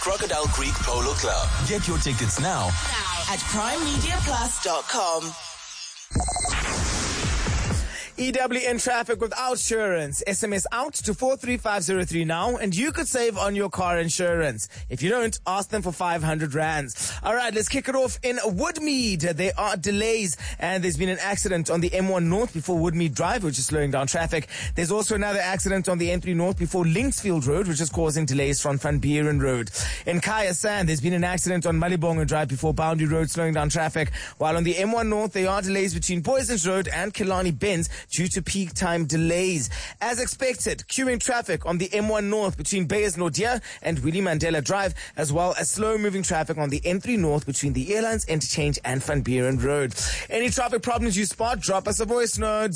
Crocodile Creek Polo Club. Get your tickets now at primemediaplus.com. EWN traffic with Outsurance. SMS out to 43503 now and you could save on your car insurance. If you don't, ask them for 500 rands. Alright, let's kick it off in Woodmead. There are delays and there's been an accident on the M1 North before Woodmead Drive, which is slowing down traffic. There's also another accident on the M3 North before Linksfield Road, which is causing delays from Van Buren Road. In Kaya Sand, there's been an accident on Malibonga Drive before Boundary Road, slowing down traffic. While on the M1 North, there are delays between Poisons Road and Killarney Bends due to peak time delays. As expected, queuing traffic on the M1 North between Beyers Nordia and Willie Mandela Drive, as well as slow-moving traffic on the M3 North between the Airlines Interchange and Van Buren Road. Any traffic problems you spot, drop us a voice note,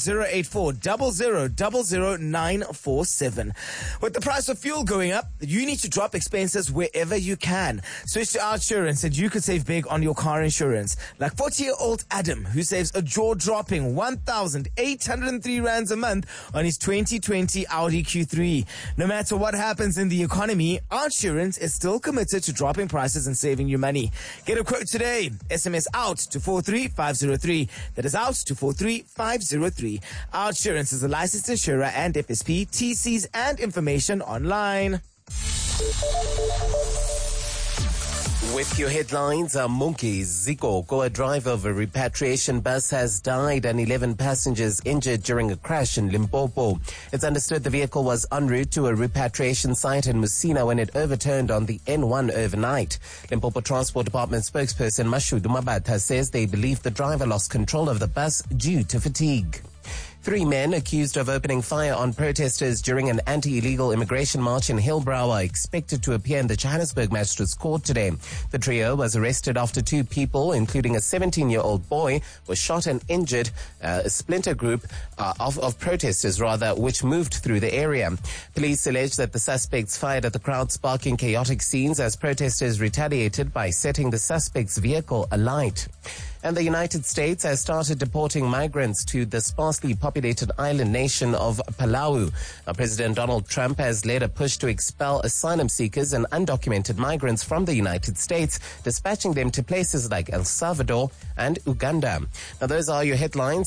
084-0000-947. With the price of fuel going up, you need to drop expenses wherever you can. Switch to Outsurance and you could save big on your car insurance. Like 40-year-old Adam, who saves a jaw-dropping 1,803 rands a month on his 2020 Audi Q3. No matter what happens in the economy, Outsurance is still committed to dropping prices and saving you money. Get a quote today. SMS out to 43503. That is out to 43503. Outsurance is a licensed insurer and FSP. TCs and information online. With your headlines, Monkeys, Zikoko, a driver of a repatriation bus, has died and 11 passengers injured during a crash in Limpopo. It's understood the vehicle was en route to a repatriation site in Musina when it overturned on the N1 overnight. Limpopo Transport Department spokesperson Mashudu Mabata says they believe the driver lost control of the bus due to fatigue. 3 men accused of opening fire on protesters during an anti-illegal immigration march in Hillbrow are expected to appear in the Johannesburg Magistrates Court today. The trio was arrested after 2 people, including a 17-year-old boy, were shot and injured. A splinter group of protesters, which moved through the area. Police allege that the suspects fired at the crowd, sparking chaotic scenes as protesters retaliated by setting the suspect's vehicle alight. And the United States has started deporting migrants to the sparsely populated island nation of Palau. Now, President Donald Trump has led a push to expel asylum seekers and undocumented migrants from the United States, dispatching them to places like El Salvador and Uganda. Now, those are your headlines.